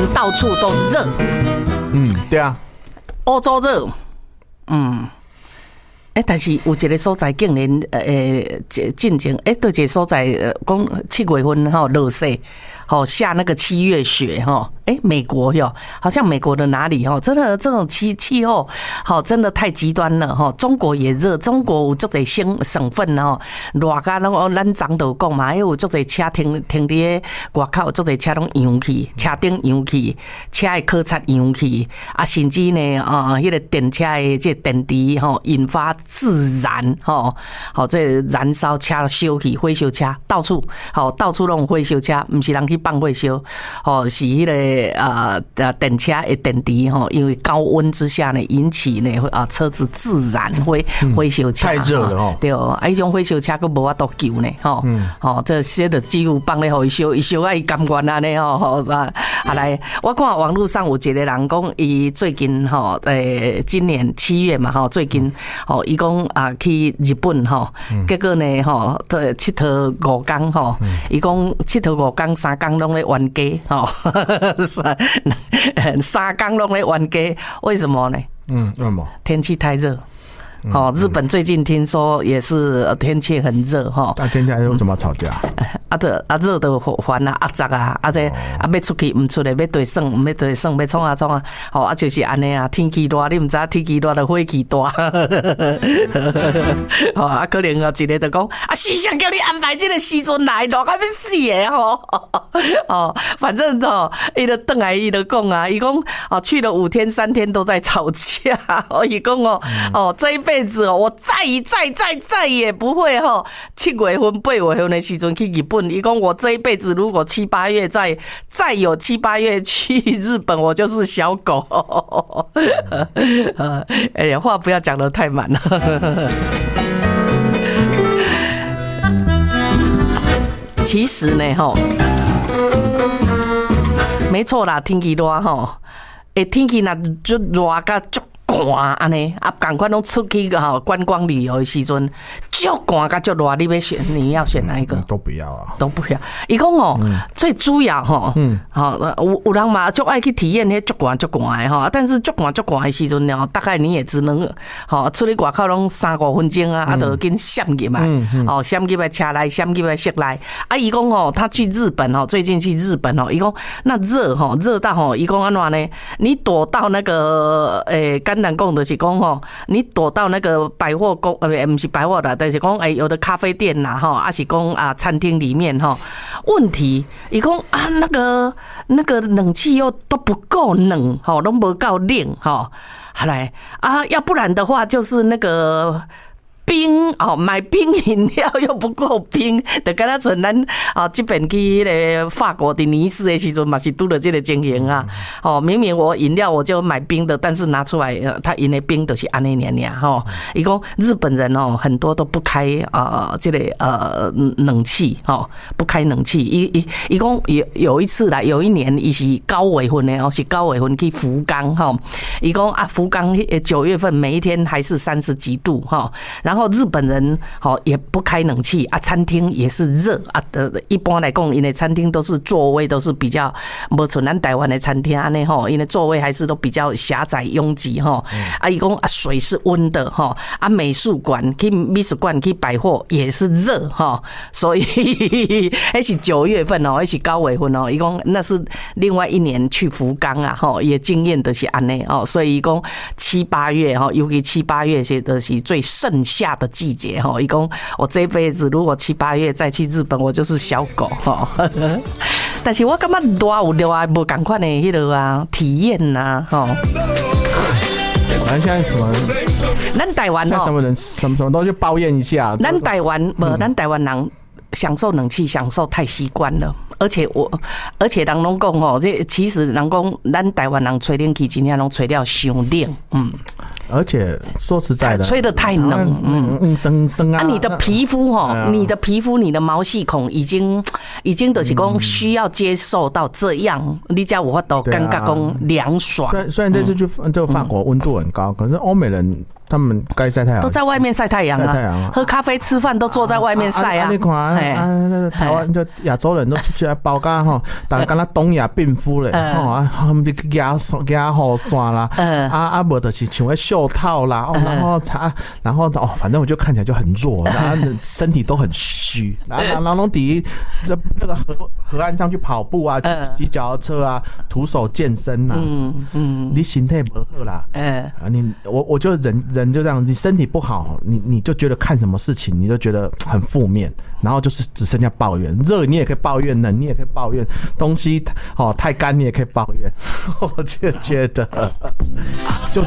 到处都热。 对啊， 欧洲热，但是有一个所在竟然进前对一个所在讲7月份落雪，下那个7月雪美国好像美国的哪里真的这种气候真的太极端了中国也热，中国有足侪省份热甲拢咱昨都讲嘛，有足侪车停伫外口，足侪车拢扬去，车顶扬去，车的考察扬去，甚至呢迄个电车的这电池引发自燃这燃烧车烧去，火烧车到处拢火烧车，不是人去放火烧是迄个电车的电池因为高温之下呢引起呢车子自燃火烧车， 太热了对迄种火烧车佫无法度救呢这些的几乎放咧互伊烧，伊烧啊伊甘愿安尼来，我看网络上有一个人讲，伊最近今年7月嘛最近伊讲去日本结果呢佚佗5天伊讲佚佗5天3天拢咧冤家3天拢咧冤家，为什么呢？ 为什么？ 天气太热。日本最近听说也是天气很热那天气为什么吵架？ 热的烦啊，杂啊，这要出去唔出来，要对耍唔要对耍，要创啊，就是安尼啊。天气热，你唔知天气热就火气大，可能一个就讲谁想叫你安排这个时阵来，热到要死的反正伊就转来伊就讲啊，伊讲去了5天3天都在吵架，伊讲这一辈子我再也不会7月份8月份的时阵去日本。伊讲我这一辈子如果7、8月再有7、8月去日本，我就是小狗。哎呀，话不要讲得太满了。其实呢，没错啦，天气热天气若就热甲足寒安尼赶快拢出去观光旅游的时阵，足寒甲足热，你要选哪一个？ 都不要啊， 都不要。伊讲最主要有人嘛足爱去体验迄足寒的但是足寒的时阵大概你也只能出去外口拢3、5分钟啊，就紧闪入来，闪入来车内，闪入来室内。伊讲他去日本最近去日本伊讲那热到伊讲安怎呢？你躲到那个简单讲就是讲你躲到那个百货公不是百货啦，但是讲有的咖啡店啦还是讲餐厅里面问题伊讲那个冷气又都不够冷都不够冷好来要不然的话就是那个冰买冰饮料又不够冰，就敢若像咱这边去迄个法国的尼斯的时阵嘛是拄到这个情形啊。明明我饮料我就买冰的，但是拿出来他因的冰都是安尼尔伊讲日本人很多都不开这个冷气不开冷气。伊讲有一次啦，有一年伊是9月份的是9月份去福冈伊讲福冈9月份每一天还是30几度然后日本人也不开冷气餐厅也是热一般来讲因为餐厅都是座位都是比较没像咱台湾的餐厅呢因为座位还是都比较狭窄拥挤伊讲水是温的美术馆去美术馆去百货也是热所以那是9月份那是9月份伊讲那是另外一年去福冈也经验的是安尼所以伊讲7、8月尤其7、8月是就是最盛夏的季节伊讲我这辈子如果7、8月再去日本，我就是小狗但是我感觉热有热无同款的迄个体验呐反正现在什么， 咱台湾什么人什么都去抱怨一下。 咱台湾咱台湾人享受冷气享受太习惯了，而且人拢讲这其实人讲咱台湾人吹冷气真正拢吹了伤冷而且说实在的， 吹得太冷， 生啊！ 你的皮肤你的皮肤、你的毛细孔已经就是讲需要接受到这样，你才有法度感觉讲凉爽。 虽然这次去这个法国温度很高，可是欧美人他们该晒太阳都在外面晒太阳啊， 晒太阳啊， 喝咖啡吃饭都坐在外面晒啊。 你看台湾就亚洲人都出去包干哈，大家跟他东亚病夫嘞，他们就压好酸啦，无就是像个袖套啦，然后反正我就看起来就很弱，然后身体都很虚，然后底这个河岸上去跑步啊，骑脚踏车啊，徒手健身呐，你心态不好啦，我就人就这样，你身体不好，你就觉得看什么事情你就觉得很负面，然后就是只剩下抱怨，热你也可以抱怨，冷你也可以抱怨，东西太干你也可以抱怨，我就觉得就